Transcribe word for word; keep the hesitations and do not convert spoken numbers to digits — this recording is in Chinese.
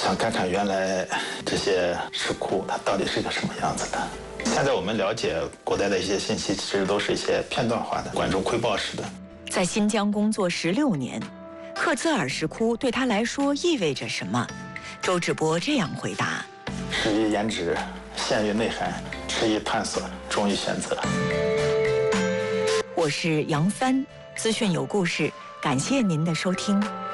想看看原来这些石窟它到底是个什么样子的。现在我们了解古代的一些信息，其实都是一些片段化的、管中窥豹式的。 在新疆工作十六年，克孜尔石窟对他来说意味着什么？周志波这样回答： 始于颜值，陷于内涵，迟于探索，忠于选择。 我是杨帆，资讯有故事，感谢您的收听。